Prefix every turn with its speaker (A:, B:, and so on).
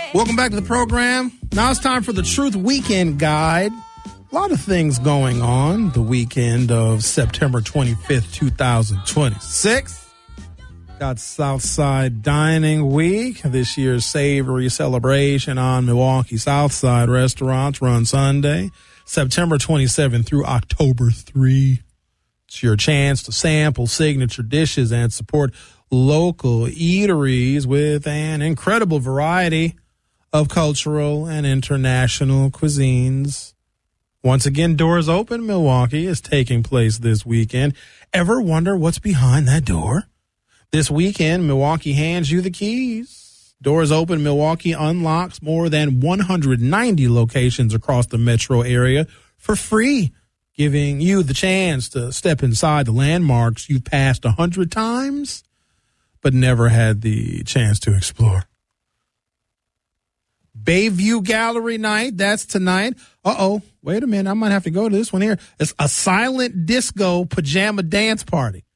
A: Welcome back to the program. Now it's time for the Truth Weekend Guide. A lot of things going on the weekend of September 25th, 2026. Got Southside Dining Week, this year's savory celebration on Milwaukee Southside restaurants, run Sunday, September 27th through October 3. It's your chance to sample signature dishes and support local eateries with an incredible variety of cultural and international cuisines. Once again, Doors Open Milwaukee is taking place this weekend. Ever wonder what's behind that door? This weekend, Milwaukee hands you the keys. Doors Open Milwaukee unlocks more than 190 locations across the metro area for free, giving you the chance to step inside the landmarks you've passed 100 times, but never had the chance to explore. Bayview Gallery Night, that's tonight. Wait a minute, I might have to go to this one here. It's a silent disco pajama dance party.